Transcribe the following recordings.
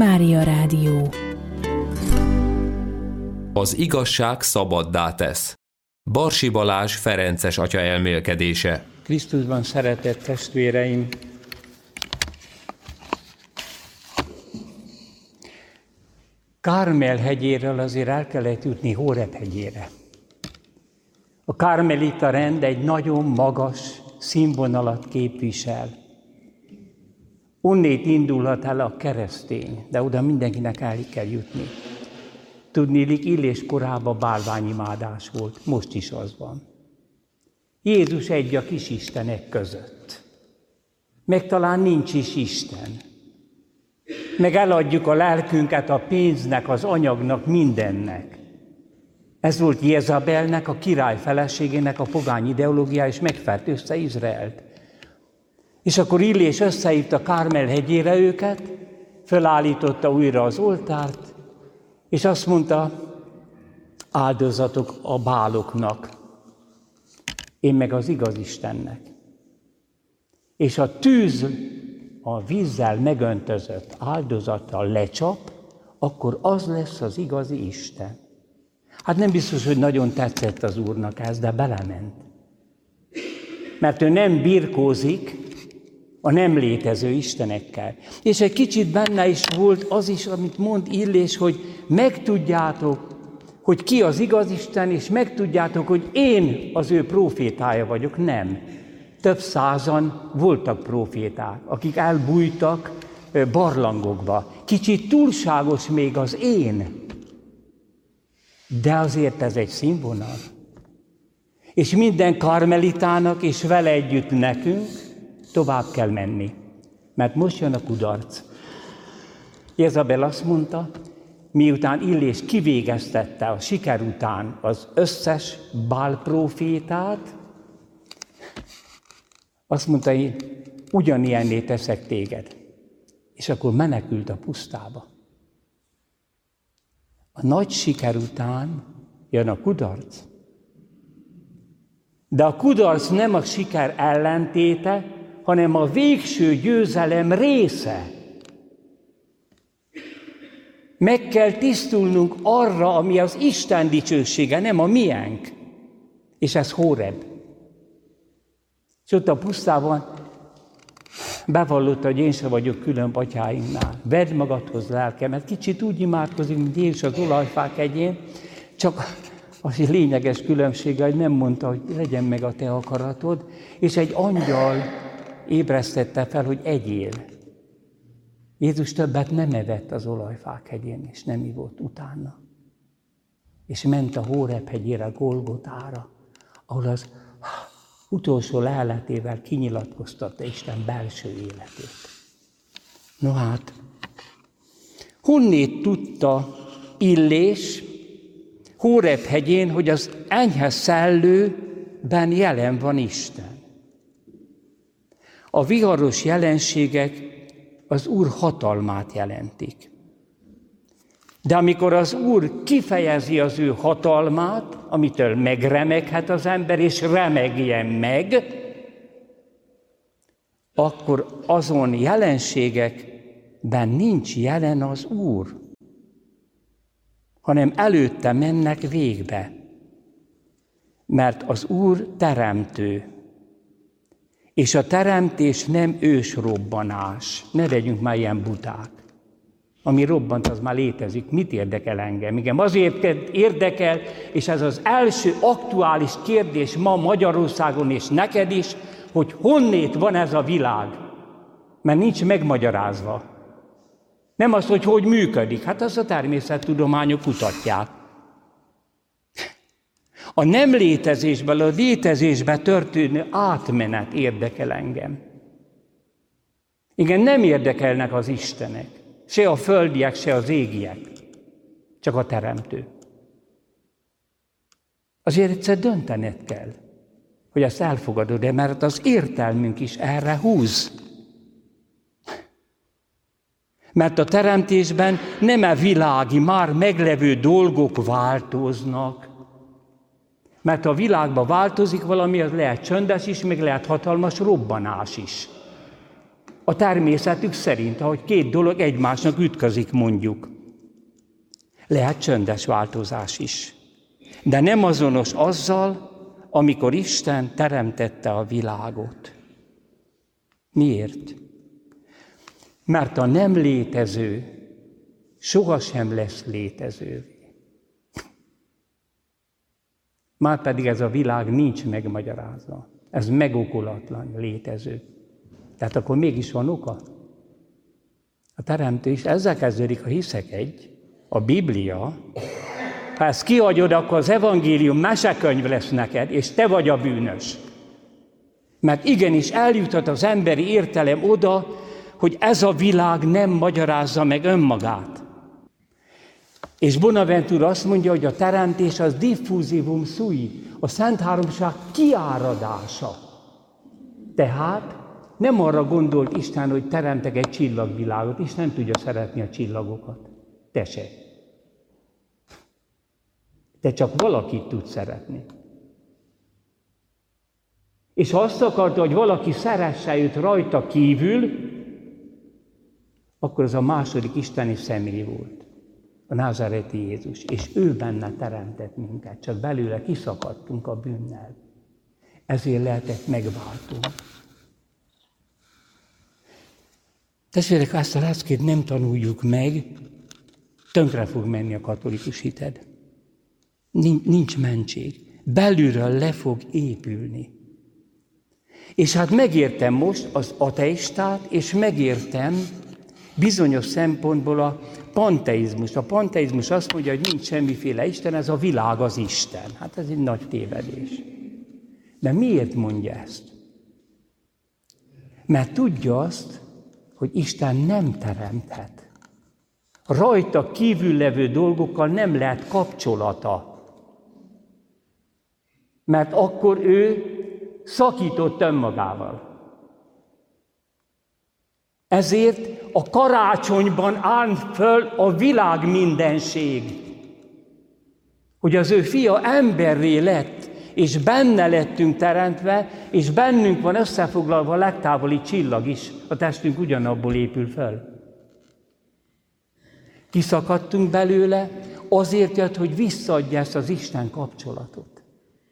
Mária Rádió. Az igazság szabaddá tesz. Barsi Balázs ferences atya elmélkedése. Krisztusban szeretett testvéreim! Kármel hegyéről azért el kellett jutni Hóreb hegyére. A kármelita rend egy nagyon magas színvonalat képvisel. Onnét indulhat el a keresztény, de oda mindenkinek el kell jutni. Tudniillik, Illés korában bálványimádás volt, most is az van. Jézus egy a kis istenek között. Meg talán nincs is Isten. Meg eladjuk a lelkünket a pénznek, az anyagnak, mindennek. Ez volt Jezabelnek, a király feleségének a pogány ideológiája, és megfertőzte Izraelt. És akkor Illés összehívta Kármel hegyére őket, fölállította újra az oltárt, és azt mondta, áldozatok a báloknak, én meg az igaz Istennek. És a tűz a vízzel megöntözött áldozattal lecsap, akkor az lesz az igazi Isten. Hát nem biztos, hogy nagyon tetszett az Úrnak ez, de belement. Mert ő nem birkózik a nem létező istenekkel. És egy kicsit benne is volt az is, amit mond Illés, hogy megtudjátok, hogy ki az igaz Isten, és megtudjátok, hogy én az ő prófétája vagyok. Nem. Több százan voltak próféták, akik elbújtak barlangokba. Kicsit túlságos még az én, de azért ez egy színvonal. És minden karmelitának, és vele együtt nekünk tovább kell menni, mert most jön a kudarc. Jezabel azt mondta, miután Illés kivégeztette a siker után az összes bálprófétát, azt mondta, én ugyanilyenné teszek téged. És akkor menekült a pusztába. A nagy siker után jön a kudarc. De a kudarc nem a siker ellentéte, hanem a végső győzelem része. Meg kell tisztulnunk arra, ami az Isten dicsősége, nem a miénk. És ez Hóreb. És ott a pusztában bevallotta, hogy én sem vagyok különb atyáinknál. Vedd magadhoz lelkemet. Kicsit úgy imádkozik, mint Jézus az olajfák hegyén, csak az lényeges különbsége, hogy nem mondta, hogy legyen meg a te akaratod, és egy angyal ébresztette fel, hogy egyél. Jézus többet nem evett az olajfák hegyén, és nem ivott utána. És ment a Hóreb hegyére, Golgotára, ahol az utolsó leheletével kinyilatkoztatta Isten belső életét. No hát, honnét tudta Illés Hóreb hegyén, hogy az enyhe szellőben jelen van Isten? A viharos jelenségek az Úr hatalmát jelentik. De amikor az Úr kifejezi az ő hatalmát, amitől megremeghet az ember, és remegjen meg, akkor azon jelenségekben nincs jelen az Úr, hanem előtte mennek végbe. Mert az Úr teremtő, és a teremtés nem ősrobbanás. Ne legyünk már ilyen buták. Ami robbant, az már létezik. Mit érdekel engem? Igen, azért érdekel, és ez az első aktuális kérdés ma Magyarországon és neked is, hogy honnét van ez a világ. Mert nincs megmagyarázva. Nem az, hogy hogy működik. Hát azt a természettudományok kutatják. A nem létezésből a létezésbe történő átmenet érdekel engem. Igen, nem érdekelnek az istenek. Se a földiek, se az égiek. Csak a teremtő. Azért egyszer döntened kell, hogy ezt elfogadod-e, mert az értelmünk is erre húz. Mert a teremtésben nem a világi, már meglevő dolgok változnak. Mert a világban változik valami, az lehet csöndes is, meg lehet hatalmas robbanás is. a természetük szerint, ahogy két dolog egymásnak ütközik mondjuk. Lehet csöndes változás is, de nem azonos azzal, amikor Isten teremtette a világot. Miért? Mert a nem létező sohasem lesz létezővé. Márpedig ez a világ nincs megmagyarázva. Ez megokolatlan létező. Tehát akkor mégis van oka? A teremtés ezzel kezdődik, ha hiszek a Biblia. Ha ezt kihagyod, akkor az evangélium mesekönyv lesz neked, és te vagy a bűnös. Mert igenis eljuthat az emberi értelem oda, hogy ez a világ nem magyarázza meg önmagát. És Bonaventura azt mondja, hogy a teremtés az diffusivum sui, a Szent Háromság kiáradása. Tehát nem arra gondolt Isten, hogy teremtek egy csillagvilágot, és nem tudja szeretni a csillagokat. Te se. Te csak valakit tudsz szeretni. És ha azt akarta, hogy valaki szeresse őt rajta kívül, akkor az a második isteni személy volt, a názáreti Jézus, és ő benne teremtett minket, csak belőle kiszakadtunk a bűnnel. Ezért lehetett megváltunk. Testvérek, ha ezt a leckét nem tanuljuk meg, tönkre fog menni a katolikus hited. Nincs mentség. Belülről le fog épülni. És hát megértem most az ateistát, és megértem bizonyos szempontból a panteizmus. A panteizmus azt mondja, hogy nincs semmiféle Isten, ez a világ az Isten. Hát ez egy nagy tévedés. De miért mondja ezt? Mert tudja azt, hogy Isten nem teremthet. Rajta kívül levő dolgokkal nem lehet kapcsolata. Mert akkor ő szakított önmagával. Ezért a karácsonyban áll föl a világ mindenség, hogy az ő fia emberré lett, és benne lettünk teremtve, és bennünk van összefoglalva a legtávoli csillag is, a testünk ugyanabból épül föl. Kiszakadtunk belőle, azért jött, hogy visszaadja ezt az Isten kapcsolatot.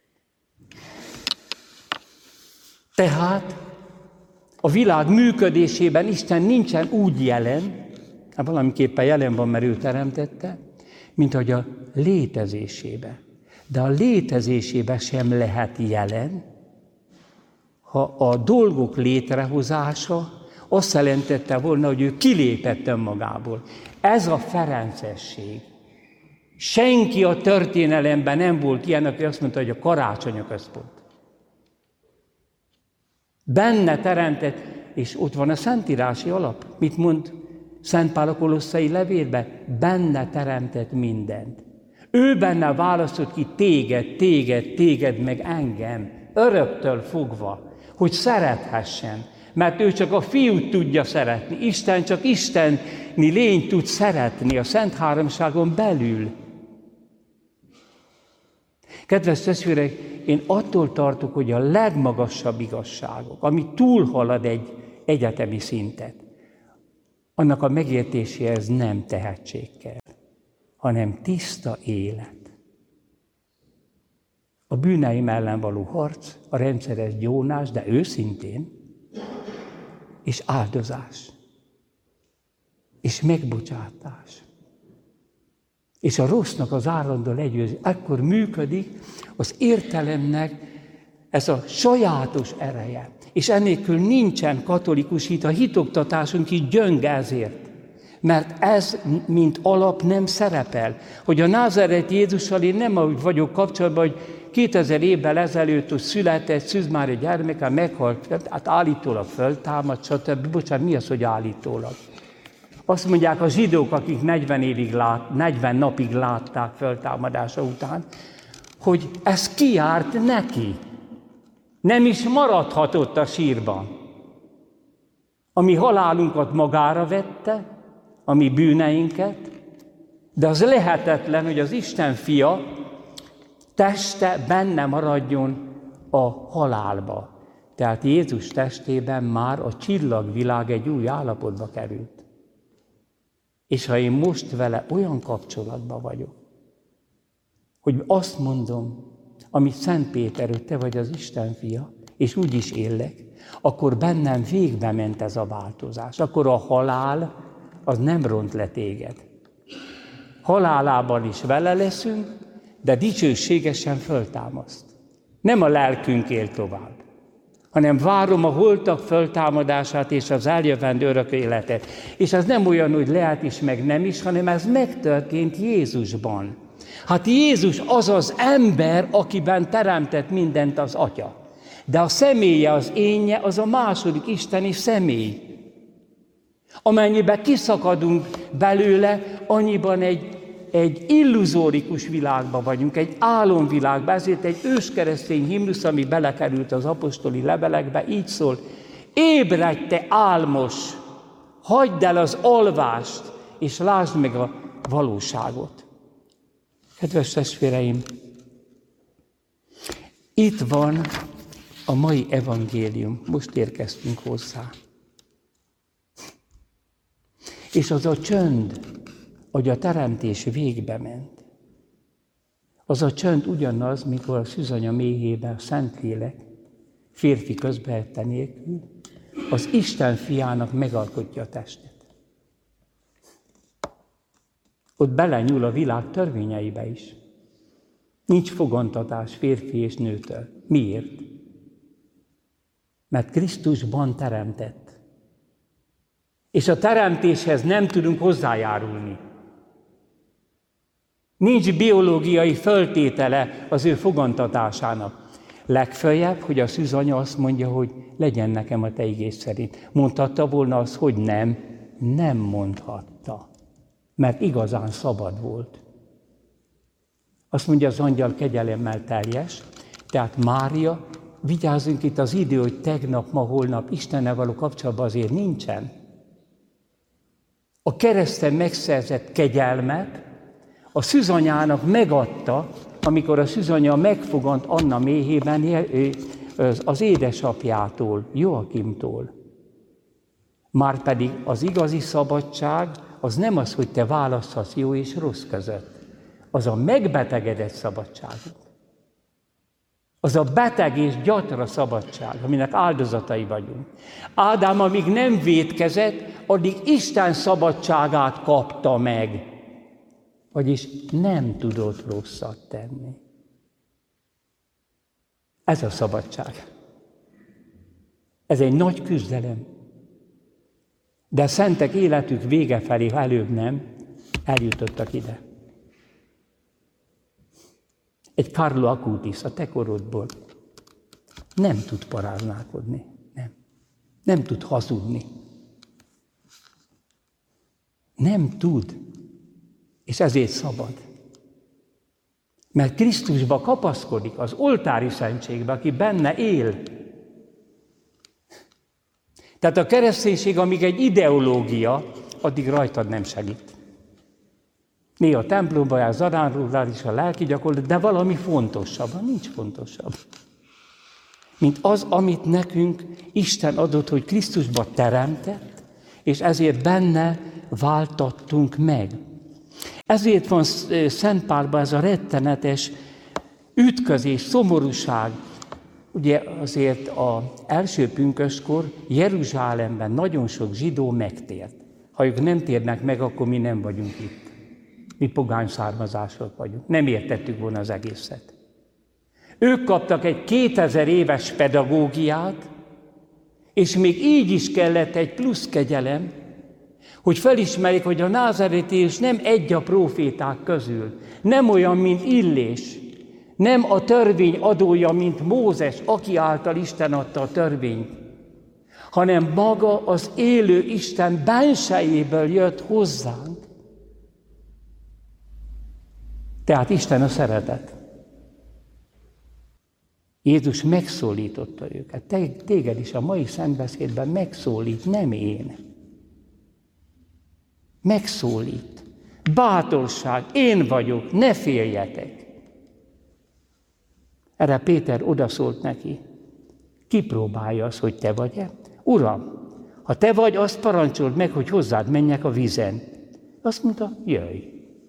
Tehát a világ működésében Isten nincsen úgy jelen, hát valamiképpen jelen van, mert ő teremtette, mint ahogy a létezésében. De a létezésében sem lehet jelen, ha a dolgok létrehozása azt jelentette volna, hogy ő kilépett önmagából. Ez a ferencesség. Senki a történelemben nem volt ilyen, aki azt mondta, hogy a karácsony a központ. Benne teremtett, és ott van a szentírási alap. Mit mond Szent Pál a kolosszai levélben? Benne teremtett mindent. Ő benne választott ki téged, meg engem, öröktől fogva, hogy szerethessen. Mert ő csak a fiút tudja szeretni. Isten csak isteni lényt tud szeretni a Szent Háromságon belül. Kedves testvérek, én attól tartok, hogy a legmagasabb igazságok, ami túlhalad egy egyetemi szintet, annak a megértéséhez nem tehetség kell, hanem tiszta élet. A bűneim ellen való harc, a rendszeres gyónás, de őszintén, és áldozás, és megbocsátás, és a rossznak az állandó legyőzés. Ekkor működik az értelemnek ez a sajátos ereje. És ennélkül nincsen katolikus hit, a hitoktatásunk így gyönge ezért. Mert ez, mint alap nem szerepel. Hogy a názáreti Jézussal én nem úgy vagyok kapcsolatban, hogy 2000 évvel ezelőtt, hogy született Szűzmária gyermeke, meghalt, hát állítólag föltámad, stb. Bocsánat, mi az, hogy állítólag? Azt mondják a zsidók, akik 40 napig látták föltámadása után, hogy ez kijárt neki. Nem is maradhatott a sírban. A mi halálunkat magára vette, a mi bűneinket, de az lehetetlen, hogy az Isten fia teste benne maradjon a halálba. Tehát Jézus testében már a csillagvilág egy új állapotba került. És ha én most vele olyan kapcsolatban vagyok, hogy azt mondom, amit Szent Péter, hogy te vagy az Isten fia, és úgy is élek, akkor bennem végbe ment ez a változás. Akkor a halál az nem ront le téged. Halálában is vele leszünk, de dicsőségesen föltámaszt. Nem a lelkünk él tovább, hanem várom a holtak föltámadását és az eljövendő örök életet. És ez nem olyan, hogy lehet is, meg nem is, hanem ez megtörtént Jézusban. Hát Jézus az az ember, akiben teremtett mindent az Atya. De a személye, az énje, az a második isteni személy. Amennyiben kiszakadunk belőle, annyiban egy illuzórikus világban vagyunk, egy álomvilágban. Ezért egy őskeresztény himnusz, ami belekerült az apostoli levelekbe, így szól: ébredj te álmos, hagyd el az alvást, és lásd meg a valóságot. Kedves testvéreim, itt van a mai evangélium, most érkeztünk hozzá. És az a csönd, hogy a teremtés végbe ment. Az a csönd ugyanaz, mikor a szűzanya méhében a Szentlélek férfi közbehette nélkül az Isten fiának megalkotja a testet. Ott belenyúl a világ törvényeibe is. Nincs fogantatás férfi és nőtől. Miért? Mert Krisztusban teremtett. És a teremtéshez nem tudunk hozzájárulni. Nincs biológiai föltétele az ő fogantatásának. Legfeljebb, hogy a szűzanya azt mondja, hogy legyen nekem a te igéd szerint. Mondhatta volna azt, hogy nem? Nem mondhatta. Mert igazán szabad volt. Azt mondja az angyal, kegyelemmel teljes, tehát Mária, vigyázzunk itt az idő, hogy tegnap, ma, holnap Istennel való kapcsolatban azért nincsen. A kereszten megszerzett kegyelmet a szűzanyának megadta, amikor a szűzanya megfogant Anna méhében az édesapjától, Joakimtól. Márpedig az igazi szabadság az nem az, hogy te választhatsz jó és rossz között. Az a megbetegedett szabadságunk. Az a beteg és gyatra szabadság, aminek áldozatai vagyunk. Ádám, amíg nem vétkezett, addig Isten szabadságát kapta meg. Vagyis nem tudott rosszat tenni. Ez a szabadság. Ez egy nagy küzdelem. De a szentek életük vége felé, ha előbb nem, eljutottak ide. Egy Carlo Acutis a te korodból nem tud paráználkodni. Nem tud hazudni. Nem tud. És ezért szabad. Mert Krisztusba kapaszkodik, az oltári szentségbe, aki benne él. Tehát a kereszténység, amíg egy ideológia, addig rajtad nem segít. Néha a templomba jár, zaránrólál is a lelki gyakorlat, de valami fontosabb, nincs fontosabb. Mint az, amit nekünk Isten adott, hogy Krisztusba teremtett, és ezért benne váltattunk meg. Ezért van Szent Pálban ez a rettenetes ütközés, szomorúság. Ugye azért az első pünköstkor Jeruzsálemben nagyon sok zsidó megtért. Ha ők nem térnek meg, akkor mi nem vagyunk itt. Mi pogány származások vagyunk. Nem értettük volna az egészet. Ők kaptak egy 2000 éves pedagógiát, és még így is kellett egy plusz kegyelem, hogy felismerjék, hogy a názáreti Jézus nem egy a próféták közül, nem olyan, mint Illés, nem a törvény adója, mint Mózes, aki által Isten adta a törvényt, hanem maga az élő Isten bensejéből jött hozzánk. Tehát Isten a szeretet. Jézus megszólította őket. Téged is a mai szentbeszédben megszólít, nem én. Megszólít. Bátorság, én vagyok, ne féljetek. Erre Péter odaszólt neki. Kipróbálja azt, hogy te vagy-e. Uram, ha te vagy, azt parancsold meg, hogy hozzád menjek a vízen. Azt mondta, jöjj.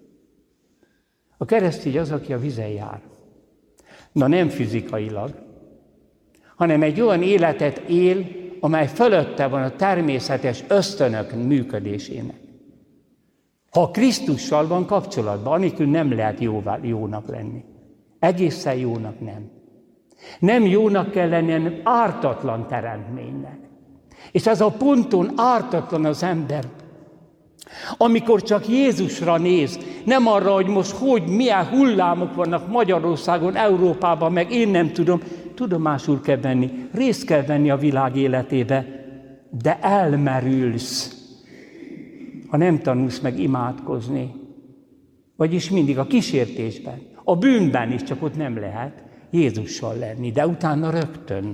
A keresztény az, aki a vízen jár. Na nem fizikailag, hanem egy olyan életet él, amely fölötte van a természetes ösztönök működésének. Ha Krisztussal van kapcsolatban, anélkül nem lehet jónak lenni. Egészen jónak nem. Nem jónak kell lenni, hanem ártatlan teremtménynek. És ez a ponton ártatlan az ember, amikor csak Jézusra néz, nem arra, hogy most milyen hullámok vannak Magyarországon, Európában, meg én nem tudom, tudomásul kell venni, részt kell venni a világ életébe, de elmerülsz, ha nem tanulsz meg imádkozni. Vagyis mindig a kísértésben, a bűnben is, csak ott nem lehet Jézussal lenni, de utána rögtön.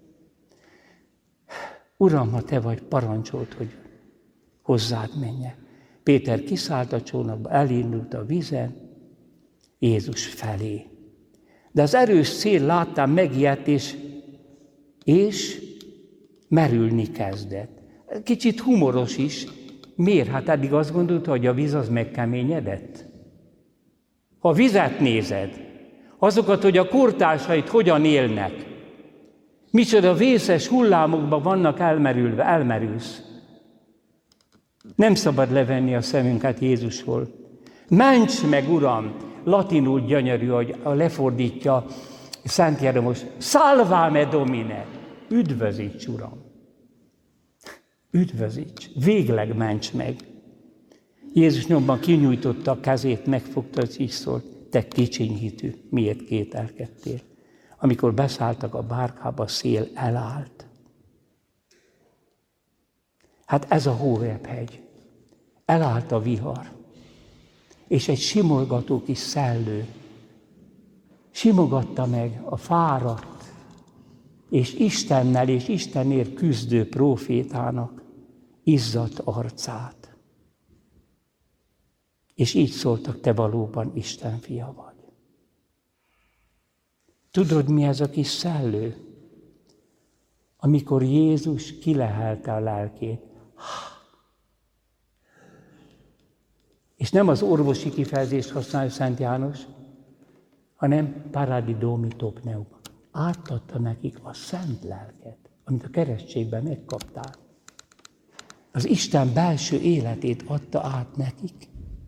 Uram, ha te vagy, parancsold, hogy hozzád menjek. Péter kiszállt a csónakba, elindult a vízen, Jézus felé. De az erős szél láttán megijedt, és merülni kezdett. Kicsit humoros is. Miért? Hát eddig azt gondolta, hogy a víz az megkeményedett. Ha a vizet nézed, azokat, hogy a kortársait hogyan élnek, micsoda vészes hullámokban vannak elmerülve, elmerülsz. Nem szabad levenni a szemünket Jézusról. Ments meg, Uram! Latinul gyönyörű, hogy lefordítja Szent Jeromos. Salvame Domine! Üdvözíts, Uram! Üdvözíts! Végleg ments meg! Jézus nyomban kinyújtotta a kezét, megfogta, és így szólt, te kicsiny hitű, miért kételkedtél? Amikor beszálltak a bárkába, a szél elállt. Hát ez a Hóreb-hegy. Elállt a vihar. És egy simolgató kis szellő simogatta meg a fáradt, és Istennel és Istenért küzdő prófétának izzadt arcát. És így szóltak, te valóban Isten fia vagy. Tudod, mi ez a kis szellő? Amikor Jézus kilehelte a lelkét. És nem az orvosi kifejezést használja Szent János, hanem paradidomitó pneuma. Átadta nekik a szent lelket, amit a keresztségben megkaptál. Az Isten belső életét adta át nekik.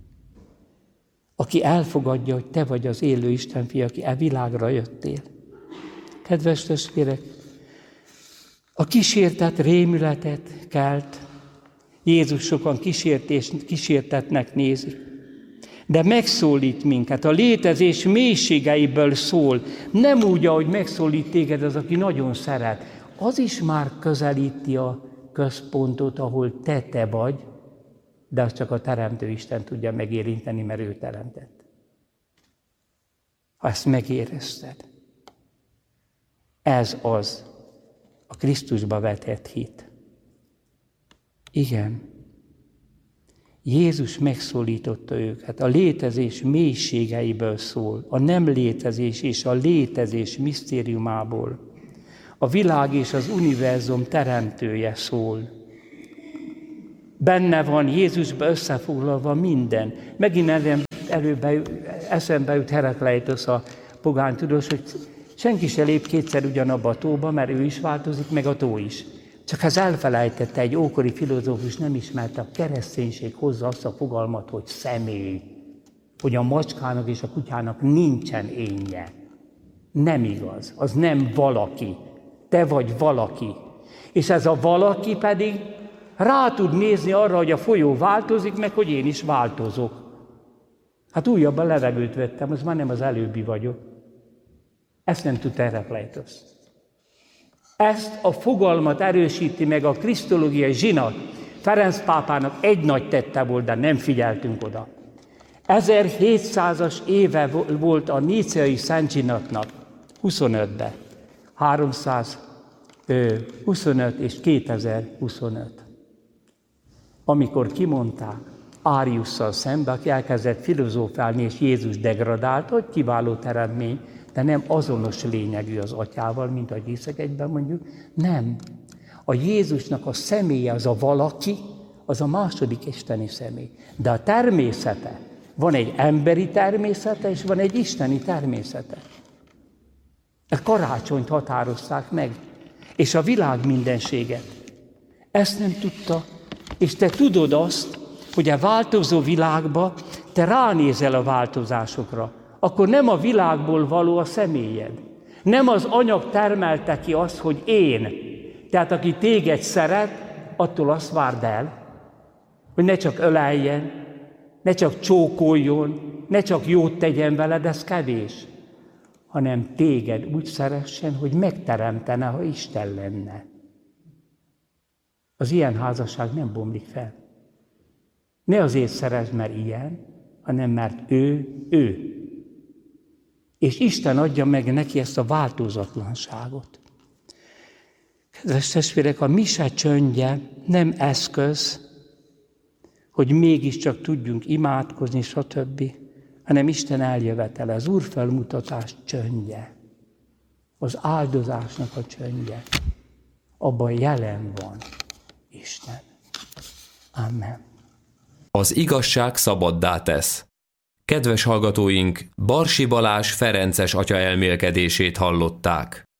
Aki elfogadja, hogy te vagy az élő Isten fia, aki e világra jöttél. Kedves testvérek, a kísértet rémületet kelt, Jézus sokan kísértetnek nézik, de megszólít minket, a létezés mélységeiből szól, nem úgy, ahogy megszólít téged az, aki nagyon szeret. Az is már közelíti a központot, ahol te vagy, de azt csak a Teremtő Isten tudja megérinteni, mert ő teremtett. Ha ezt megérezted, ez az a Krisztusba vetett hit. Igen, Jézus megszólította őket, a létezés mélységeiből szól, a nem létezés és a létezés misztériumából. A világ és az univerzum teremtője szól. Benne van Jézusba összefoglalva minden. Megint eszembe jut Herakleitosz, a pogány tudós, hogy senki se lép kétszer ugyanabba a tóba, mert ő is változik, meg a tó is. Csak ez elfelejtette, egy ókori filozófus nem ismerte, a kereszténység hozza azt a fogalmat, hogy személy. Hogy a macskának és a kutyának nincsen énje. Nem igaz, az nem valaki. Te vagy valaki. És ez a valaki pedig rá tud nézni arra, hogy a folyó változik, meg hogy én is változok. Hát újabban levegőt vettem, az már nem az előbbi vagyok. Ezt nem tud Herakleitosz. Ezt a fogalmat erősíti meg a krisztológiai zsinat. Ferenc pápának egy nagy tette volt, de nem figyeltünk oda. 1700-as éve volt a níceai Szent Zsinatnak, 25-ben. 325 és 2025. Amikor kimondták Áriusszal szembe, aki elkezdett filozófálni, és Jézus degradált, hogy kiváló teremtmény, de nem azonos lényegű az atyával, mint a Észak egyben mondjuk. Nem. A Jézusnak a személye, az a valaki, az a második isteni személy. De a természete, van egy emberi természete, és van egy isteni természete. A karácsonyt határozták meg, és a világ mindenséget. Ezt nem tudta, és te tudod azt, hogy a változó világba te ránézel a változásokra, akkor nem a világból való a személyed. Nem az anyag termelte ki azt, hogy én. Tehát aki téged szeret, attól azt várd el, hogy ne csak öleljen, ne csak csókoljon, ne csak jót tegyen veled, ez kevés, hanem téged úgy szeressen, hogy megteremtene, ha Isten lenne. Az ilyen házasság nem bomlik fel. Ne azért szeresd, mert ilyen, hanem mert ő. És Isten adja meg neki ezt a változatlanságot. Kedves testvérek, a mise csöndje nem eszköz, hogy mégiscsak tudjunk imádkozni, stb., hanem Isten eljövetele, az Úr felmutatás csöndje, az áldozásnak a csöndje. Abban jelen van Isten. Amen. Az igazság szabaddá tesz. Kedves hallgatóink, Barsi Balázs ferences atya elmélkedését hallották.